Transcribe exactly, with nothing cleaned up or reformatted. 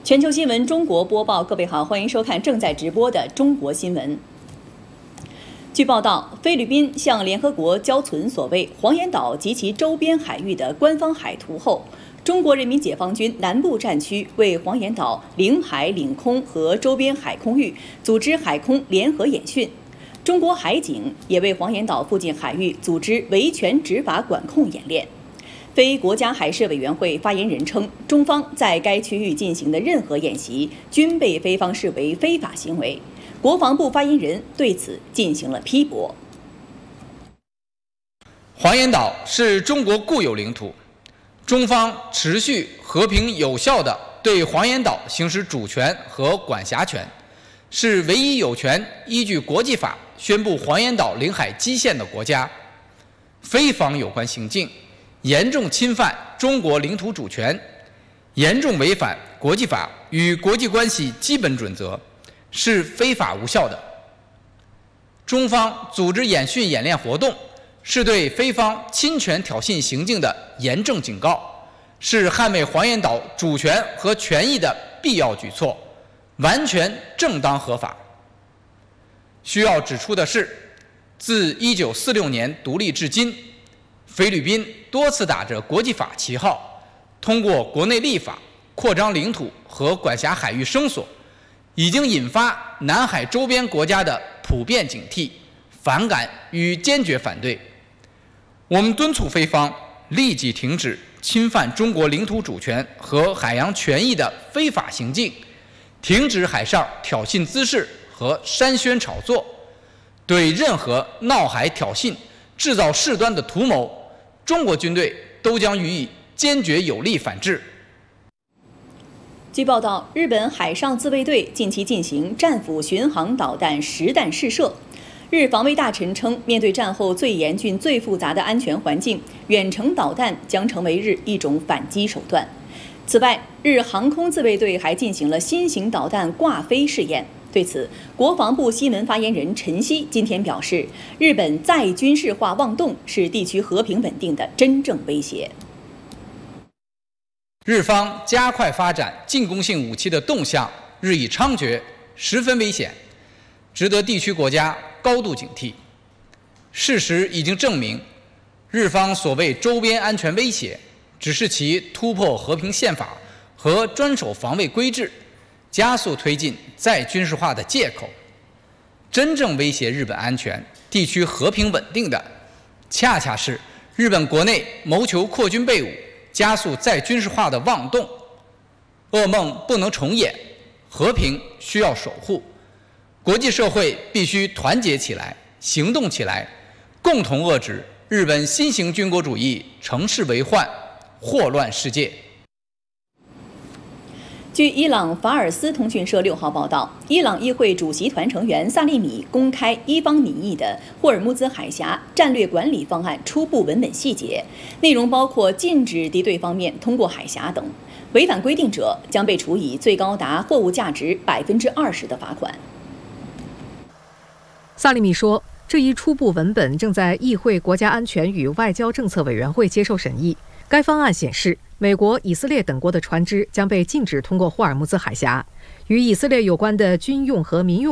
全球新闻中国播报，各位好，欢迎收看正在直播的中国新闻。据报道，菲律宾向联合国交存所谓黄岩岛及其周边海域的官方海图后，中国人民解放军南部战区为黄岩岛领海、领空和周边海空域组织海空联合演训。中国海警也为黄岩岛附近海域组织维权执法管控演练。非国家海事委员会发言人称，中方在该区域进行的任何演习均被菲方视为非法行为。国防部发言人对此进行了批驳。 黄岩岛是中国固有领土，中方持续和平有效地对黄岩岛行使主权和管辖权，是唯一有权依据国际法宣布黄岩岛领海基线的国家。菲方有关行径严重侵犯中国领土主权，严重违反国际法与国际关系基本准则，是非法无效的。中方组织演训演练活动，是对菲方侵权挑衅行径的严正警告，是捍卫黄岩岛主权和权益的必要举措，完全正当合法。需要指出的是，自一九四六年独立至今，菲律宾多次打着国际法旗号，通过国内立法扩张领土和管辖海域声索，已经引发南海周边国家的普遍警惕、反感与坚决反对。我们敦促菲方立即停止侵犯中国领土主权和海洋权益的非法行径，停止海上挑衅滋事和煽宣炒作，对任何闹海挑衅、制造事端的图谋，中国军队都将予以坚决有力反制。 据报道，日本海上自卫队近期进行战斧巡航导弹实弹试射。日防卫大臣称，面对战后最严峻、最复杂的安全环境，远程导弹将成为日一种反击手段。此外，日航空自卫队还进行了新型导弹挂飞试验。对此，国防部新闻发言人陈希今天表示，日本再军事化妄动是地区和平稳定的真正威胁。 日方加快发展进攻性武器的动向日益猖獗，十分危险，值得地区国家高度警惕。事实已经证明，日方所谓周边安全威胁，只是其突破和平宪法和专守防卫规制，加速推进再军事化的借口。真正威胁日本安全、地区和平稳定的，恰恰是日本国内谋求扩军备武、加速再军事化的妄动。噩梦不能重演，和平需要守护，国际社会必须团结起来、行动起来，共同遏制日本新型军国主义乘势为患、祸乱世界。 据伊朗法尔斯通讯社六号报道，伊朗议会主席团成员萨利米公开伊方拟议的霍尔木兹海峡战略管理方案初步文本细节，内容包括禁止敌对方面通过海峡等，违反规定者将被处以最高达货物价值百分之二十的罚款。 萨利米说，这一初步文本正在议会国家安全与外交政策委员会接受审议。该方案显示，美国、以色列等国的船只将被禁止通过霍尔木兹海峡，与以色列有关的军用和民用